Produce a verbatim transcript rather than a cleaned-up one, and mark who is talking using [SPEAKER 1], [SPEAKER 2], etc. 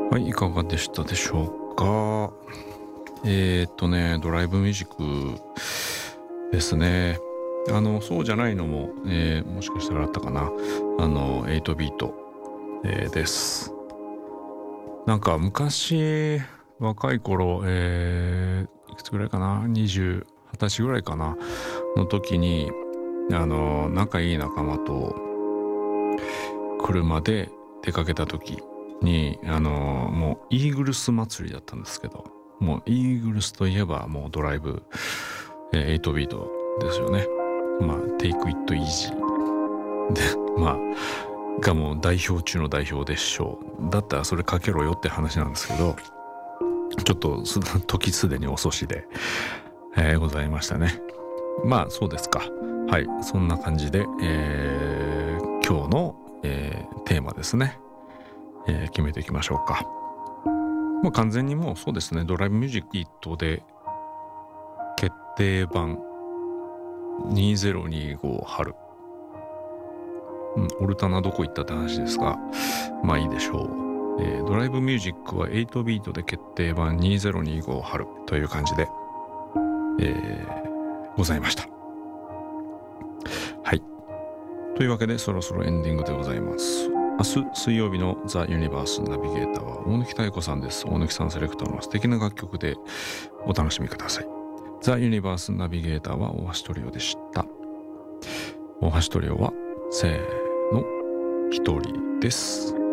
[SPEAKER 1] はい、いかがでしたでしょうか。えー、っとね、ドライブミュージックですね。あの、そうじゃないのも、えー、もしかしたらあったかな。あの、はちビート、えーです。なんか昔、若い頃、えー、いくつぐらいかな、にじゅう、はたちぐらいかな、の時に、あの、仲いい仲間と車で出かけた時に、あの、もうイーグルス祭りだったんですけど、もうイーグルスといえばもうドライブ、えー、はちビートですよね。まあ、Take It Easy で、まあ、がもう代表中の代表でしょう。だったらそれかけろよって話なんですけど、ちょっとす時すでに遅しで、えーございましたね。まあそうですか。はい、そんな感じで、えー今日の、えーテーマですね、えー決めていきましょうか。もう完全にもうそうですね、ドライブミュージックで決定版にせんにじゅうご春、うん、オルタナどこ行ったって話ですが、まあいいでしょう。えードライブミュージックははちビートで決定版にせんにじゅうご春という感じで、えーございました。はい。というわけでそろそろエンディングでございます。明日水曜日のザ・ユニバースナビゲーターは大貫妙子さんです。大貫さんセレクトの素敵な楽曲でお楽しみください。ザ・ユニバースナビゲーターは大橋トリオでした。大橋トリオはせーの一人です。